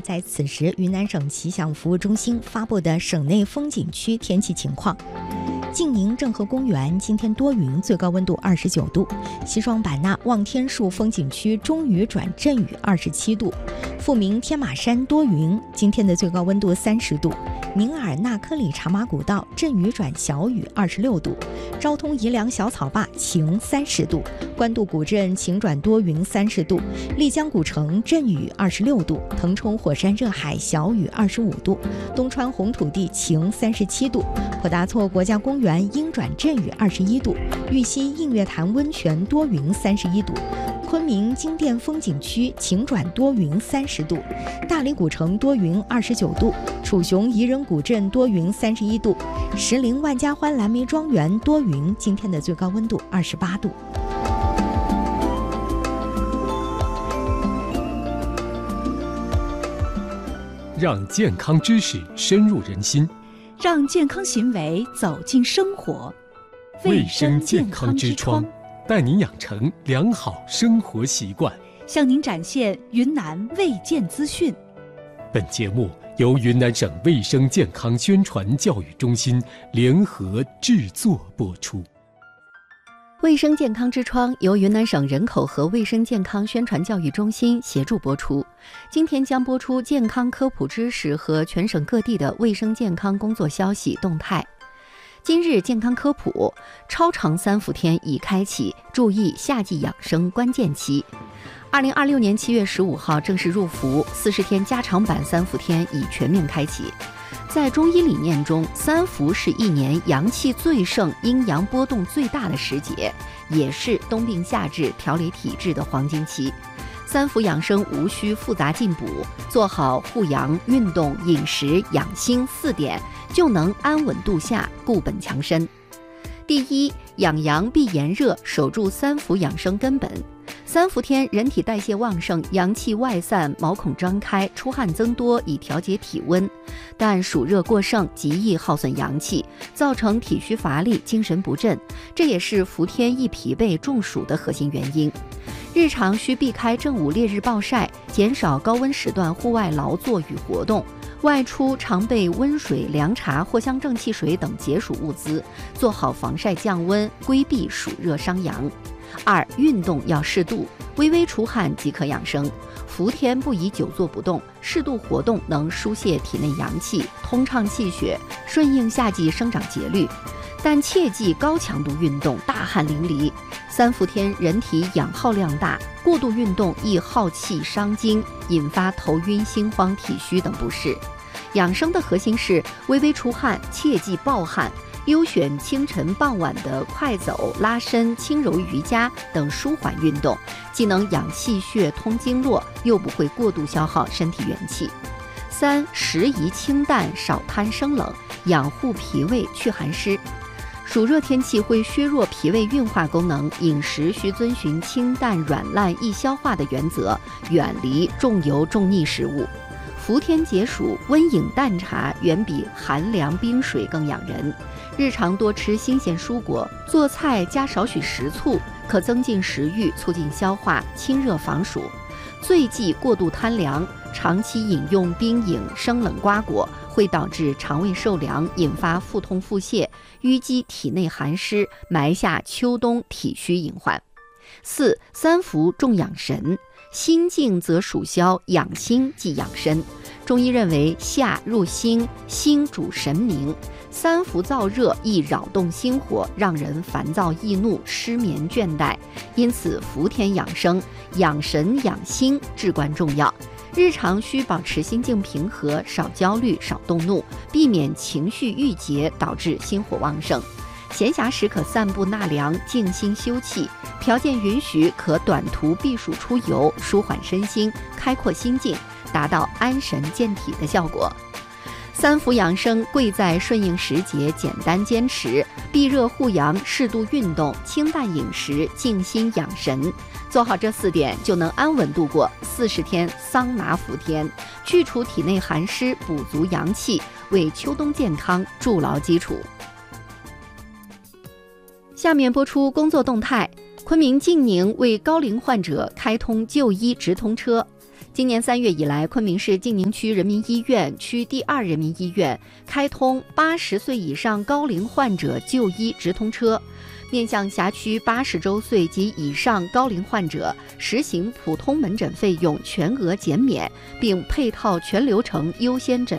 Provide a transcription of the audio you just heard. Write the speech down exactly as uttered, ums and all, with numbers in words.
在此时云南省气象服务中心发布的省内风景区天气情况。晋宁郑和公园今天多云，最高温度二十九度；西双版纳望天树风景区中雨转阵雨二十七度；富民天马山多云，今天的最高温度三十度；宁尔纳科里茶马古道阵雨转小雨二十六度；昭通宜良小草坝晴三十度；官渡古镇晴转多云三十度；丽江古城阵雨二十六度；腾冲火山热海小雨二十五度；东川红土地晴三十七度；普达措国家公园阴转阵雨二十一度；玉溪映月潭温泉多云三十一度；昆明金殿风景区晴转多云三十度；大理古城多云二十九度；楚雄宜人古镇多云三十一度；石林万家欢蓝莓庄园多云，今天的最高温度二十八度。 让健康知识深入人心， 让健康行为走进生活。 卫生健康之窗，带您养成良好生活习惯， 向您展现云南卫健资讯。 本节目由云南省卫生健康宣传教育中心联合制作播出。 卫生健康之窗由云南省人口和卫生健康宣传教育中心协助播出。今天将播出健康科普知识和全省各地的卫生健康工作消息动态。今日健康科普：超长三伏天已开启，注意夏季养生关键期。二零二六年七月十五号正式入伏，四十天加长版三伏天已全面开启。在中医理念中，三伏是一年阳气最盛、阴阳波动最大的时节，也是冬病夏治、调理体质的黄金期。三伏养生无需复杂进补，做好护阳、运动、饮食、养心四点，就能安稳度夏、固本强身。第一，养阳避炎热，守住三伏养生根本。三伏天人体代谢旺盛，阳气外散，毛孔张开，出汗增多以调节体温，但暑热过盛极易耗损阳气，造成体虚乏力、精神不振，这也是伏天易疲惫中暑的核心原因。日常需避开正午烈日暴晒，减少高温时段户外劳作与活动，外出常备温水、凉茶、藿香正气水等解暑物资，做好防晒降温，规避暑热伤阳。二、运动要适度，微微出汗即可养生。伏天不宜久坐不动，适度活动能疏泄体内阳气，通畅气血，顺应夏季生长节律。但切忌高强度运动，大汗淋漓。三伏天人体氧耗量大，过度运动易耗气伤精，引发头晕、心慌、体虚等不适。养生的核心是微微出汗，切忌暴汗。优选清晨傍晚的快走、拉伸、轻柔瑜伽等舒缓运动，既能养气血、通经络，又不会过度消耗身体元气。三、食宜清淡，少贪生冷，养护脾胃，去寒湿。暑热天气会削弱脾胃运化功能，饮食需遵循清淡、软烂、易消化的原则，远离重油重腻食物。伏天解暑，温饮淡茶远比寒凉冰水更养人。日常多吃新鲜蔬果，做菜加少许食醋，可增进食欲，促进消化，清热防暑。最忌过度贪凉，长期饮用冰饮、生冷瓜果，会导致肠胃受凉，引发腹痛腹泻，淤积体内寒湿，埋下秋冬体虚隐患。四、三伏重养神，心静则暑消，养心即养身。中医认为夏入心，心主神明，三伏燥热易扰动心火，让人烦躁易怒、失眠倦怠，因此伏天养生，养神养心至关重要。日常需保持心境平和，少焦虑，少动怒，避免情绪郁结导致心火旺盛。闲暇时可散步纳凉，静心休憩，条件允许可短途避暑出游，舒缓身心，开阔心境，达到安神健体的效果。三伏养生贵在顺应时节，简单坚持，避热护阳，适度运动，清淡饮食，静心养神。做好这四点，就能安稳度过四十天桑拿伏天，去除体内寒湿，补足阳气，为秋冬健康筑牢基础。下面播出工作动态。昆明晋宁为高龄患者开通就医直通车。 今年三月以来，昆明市晋宁区人民医院区第二人民医院开通八十岁以上高龄患者就医直通车，面向辖区八十周岁及以上高龄患者，实行普通门诊费用全额减免，并配套全流程优先诊